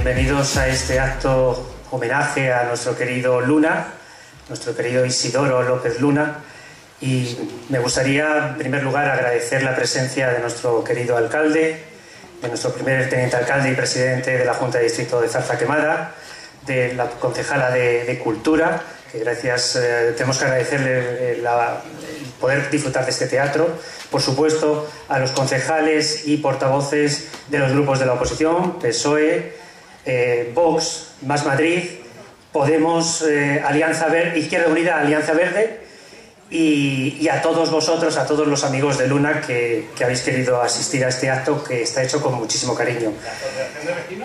bienvenidos a este acto homenaje a nuestro querido Luna, nuestro querido Isidoro López Luna. Y me gustaría, en primer lugar, agradecer la presencia de nuestro querido alcalde, de nuestro primer teniente alcalde y presidente de la Junta de Distrito de Zarza Quemada, de la concejala de Cultura, que gracias, tenemos que agradecerle el poder disfrutar de este teatro. Por supuesto, a los concejales y portavoces de los grupos de la oposición, PSOE, Vox, Más Madrid, Podemos, Alianza Verde, Izquierda Unida, Alianza Verde, y a todos vosotros, a todos los amigos de Luna que habéis querido asistir a este acto que está hecho con muchísimo cariño. ¿La asociación de vecinos?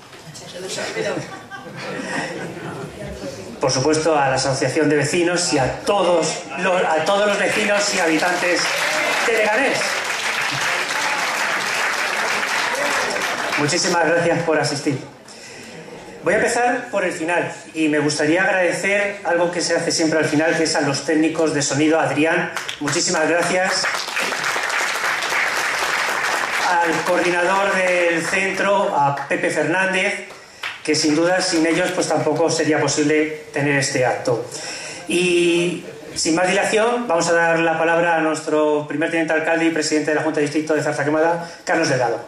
Por supuesto, a la asociación de vecinos y a todos los vecinos y habitantes de Leganés. Muchísimas gracias por asistir. Voy a empezar por el final y me gustaría agradecer algo que se hace siempre al final, que es a los técnicos de sonido. Adrián, muchísimas gracias. Al coordinador del centro, a Pepe Fernández, que sin duda sin ellos pues tampoco sería posible tener este acto. Y sin más dilación, vamos a dar la palabra a nuestro primer teniente alcalde y presidente de la Junta de Distrito de Zarza Quemada, Carlos Delgado.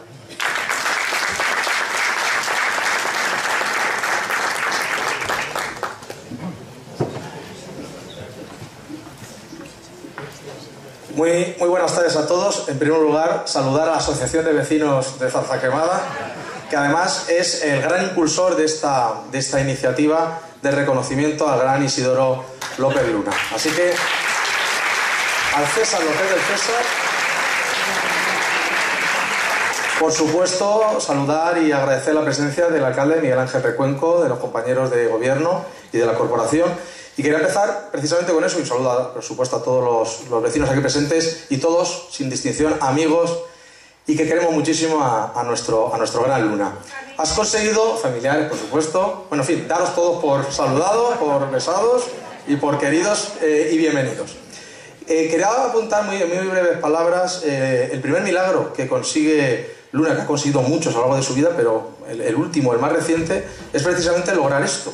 Muy buenas tardes a todos. En primer lugar, saludar a la Asociación de Vecinos de Zarza Quemada, que además es el gran impulsor de esta iniciativa de reconocimiento al gran Isidoro López Luna. Así que, al César lo que es del César. Por supuesto, saludar y agradecer la presencia del alcalde Miguel Ángel Recuenco, de los compañeros de gobierno y de la corporación. Y quería empezar precisamente con eso, y un saludo, por supuesto, a todos los vecinos aquí presentes y todos, sin distinción, amigos, y que queremos muchísimo a nuestro gran Luna. Has conseguido, familiares, por supuesto, bueno, en fin, daros todos por saludados, por besados y por queridos y bienvenidos. Quería apuntar muy breves palabras el primer milagro que consigue Luna, que ha conseguido muchos a lo largo de su vida, pero el último, el más reciente, es precisamente lograr esto,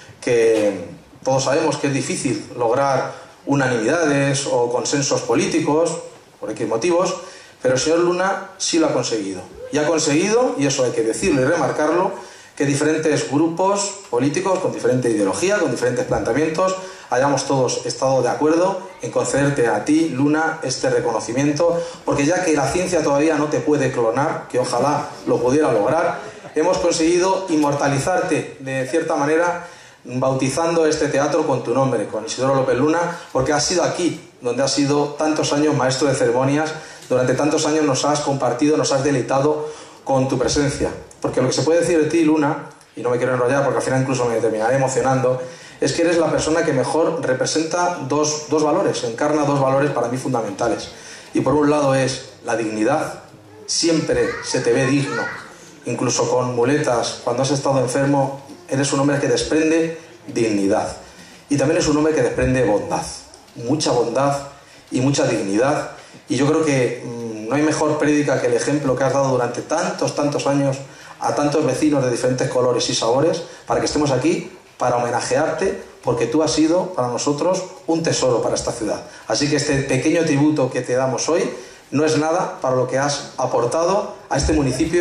que todos sabemos que es difícil lograr unanimidades o consensos políticos, por X motivos, pero el señor Luna sí lo ha conseguido. Y ha conseguido, y eso hay que decirlo y remarcarlo, que diferentes grupos políticos con diferente ideología, con diferentes planteamientos, hayamos todos estado de acuerdo en concederte a ti, Luna, este reconocimiento, porque ya que la ciencia todavía no te puede clonar, que ojalá lo pudiera lograr, hemos conseguido inmortalizarte de cierta manera, bautizando este teatro con tu nombre, con Isidoro López Luna, porque has sido aquí, donde has sido tantos años maestro de ceremonias, durante tantos años nos has compartido, nos has deleitado con tu presencia. Porque lo que se puede decir de ti, Luna, y no me quiero enrollar porque al final incluso me terminaré emocionando, es que eres la persona que mejor representa dos valores, encarna dos valores para mí fundamentales. Y por un lado es la dignidad, siempre se te ve digno, incluso con muletas, cuando has estado enfermo, eres un hombre que desprende dignidad. Y también es un hombre que desprende bondad, mucha bondad y mucha dignidad. Y yo creo que no hay mejor prédica que el ejemplo que has dado durante tantos años a tantos vecinos de diferentes colores y sabores, para que estemos aquí, para homenajearte, porque tú has sido para nosotros un tesoro para esta ciudad. Así que este pequeño tributo que te damos hoy no es nada para lo que has aportado a este municipio.